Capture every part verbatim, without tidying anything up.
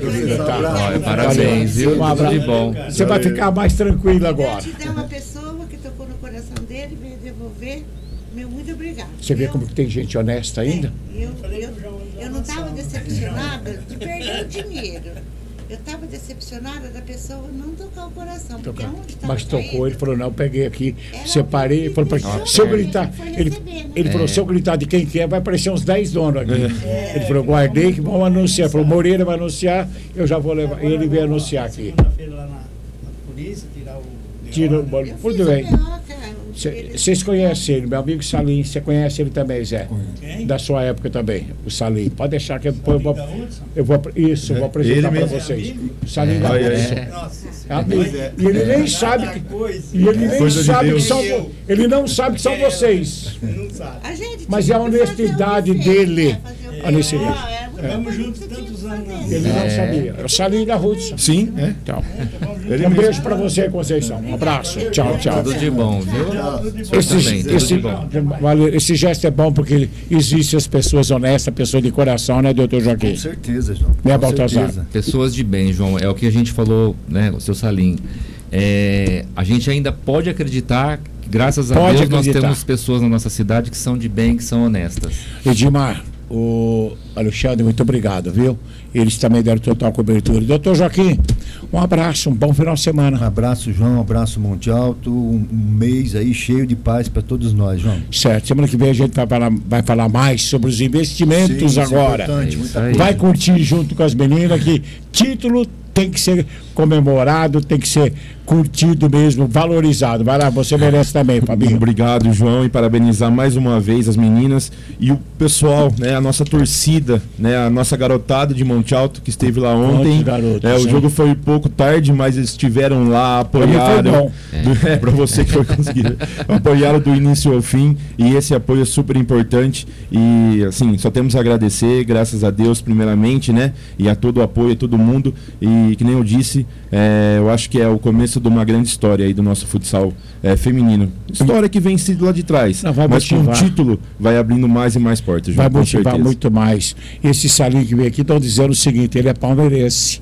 querida. Tá? Olha, parabéns, viu? Um abraço. De bom. Você vai ficar mais tranquilo agora. Gratidão uma pessoa que tocou no coração dele e veio devolver. Meu muito obrigado. Você vê eu, como que tem gente honesta ainda? É, eu, eu, eu não estava decepcionada de perder o dinheiro. Eu estava decepcionada da pessoa não tocar o coração. Porque onde Mas tocou, caído, ele falou, não, eu peguei aqui, era separei, ele falou pra mim, se eu gritar, ele, ele É. falou, se eu gritar de quem que é, vai aparecer uns dez donos aqui. É. Ele falou, guardei que vão anunciar. Ele falou, Moreira vai anunciar, eu já vou levar. Agora, Ele veio agora, anunciar aqui. Segunda-feira lá na, na polícia, tirar o... Tira o né? bolo. Eu Tudo fiz o bem. B O, cara, ele- Vocês conhecem ele, meu amigo Salim, você conhece ele também, Zé? Quem? Da sua época também, o Salim. Pode deixar que eu, eu vou. Da Hudson? Eu vou isso, eu vou apresentar Ele para mesmo. vocês. Amigo? O Salim da É. Hudson. É. Nossa É amigo. Senhora. E ele nem sabe que. E ele nem Coisa de sabe que Deus. são. vo- Ele não sabe que são vocês. Não sabe. A gente Mas tinha é a que fazer honestidade o que fez, dele. né? Fazer o que A honestidade. fez. É, Estamos é, juntos você tinha tantos que anos. fazer. Ele não É. sabia. É o Salim da Hudson. Sim, é. Então, Ele um mesmo. beijo para você, Conceição. Um abraço. Tchau, tchau. Tudo de bom, viu? Esse, Também, tudo esse, de bom. valeu, esse gesto é bom porque existem as pessoas honestas, pessoas de coração, né, doutor Joaquim? Com certeza, João. Né, Com Baltazar? certeza. Pessoas de bem, João, é o que a gente falou, né, o seu Salim. É, a gente ainda pode acreditar que, graças a Pode Deus, nós acreditar. temos pessoas na nossa cidade que são de bem, que são honestas. Edmar, o Alexandre, muito obrigado, viu? Eles também deram total cobertura. Doutor Joaquim, um abraço, um bom final de Um semana. abraço, João, um abraço, Monte Alto, um, um mês aí cheio de paz para todos nós, João. Certo, semana que vem a gente vai falar, vai falar mais sobre os investimentos Sim, isso é agora. importante, É muita isso aí. coisa. Vai curtir junto com as meninas que título tem que ser comemorado, tem que ser curtido mesmo, valorizado. Vai lá, você merece também, Fabinho. Obrigado, João, e parabenizar mais uma vez as meninas e o pessoal, né, a nossa torcida, né, a nossa garotada de Monte Alto que esteve lá ontem. Quantos garotos, É, o hein? jogo foi pouco tarde, mas eles estiveram lá, Pra mim foi apoiaram. bom. Do- É, pra você que foi conseguir. Apoiaram do início ao fim e esse apoio é super importante e assim, só temos a agradecer, graças a Deus primeiramente, né, e a todo o apoio, a todo mundo e que nem eu disse, é, eu acho que é o começo de uma grande história aí do nosso futsal é, feminino. História que vem sido lá de trás, Não, vai mas com o motivar. título vai abrindo mais e mais portas, João, Vai com motivar certeza. muito mais. Esse Salim que veio aqui estão dizendo o seguinte, ele é palmeirense.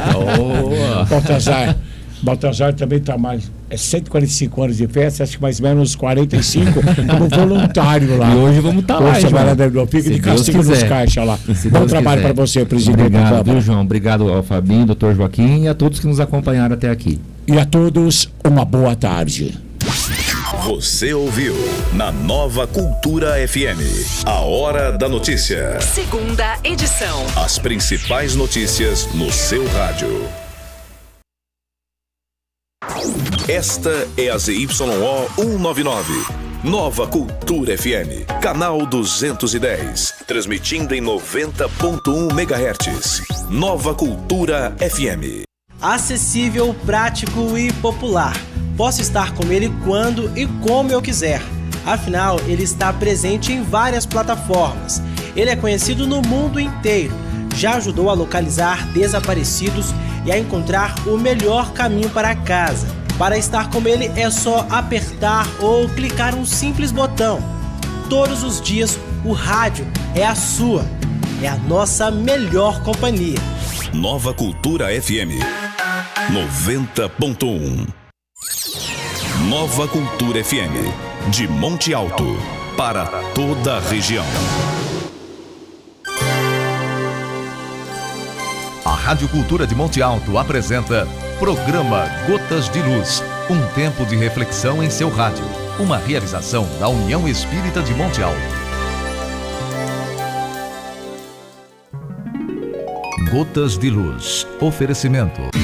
Boa. Baltazar. Baltazar também está mais. É cento e quarenta e cinco anos de festa, acho que mais ou menos quarenta e cinco como voluntário lá. E hoje vamos estar lá, Poxa, João. Maravilha, fica Se de Deus castigo nos quiser. caixas lá. Se Bom Deus trabalho quiser. para você, presidente. Obrigado, Fábio. viu, João? Obrigado ao Fabinho, doutor Joaquim e a todos que nos acompanharam até aqui. E a todos, uma boa tarde. Você ouviu na Nova Cultura F M. A Hora da Notícia. Segunda edição. As principais notícias no seu rádio. Esta é a Z Y O cento e noventa e nove. Nova Cultura F M. Canal duzentos e dez. Transmitindo em noventa ponto um megahertz. Nova Cultura F M. Acessível, prático e popular. Posso estar com ele quando e como eu quiser. Afinal, ele está presente em várias plataformas. Ele é conhecido no mundo inteiro. Já ajudou a localizar desaparecidos e a encontrar o melhor caminho para casa. Para estar com ele é só apertar ou clicar um simples botão. Todos os dias o rádio é a sua, é a nossa melhor companhia. Nova Cultura F M. noventa ponto um. Nova Cultura F M. De Monte Alto para toda a região. A Rádio Cultura de Monte Alto apresenta Programa Gotas de Luz, um tempo de reflexão em seu rádio. Uma realização da União Espírita de Monte Alto. Gotas de Luz. Oferecimento.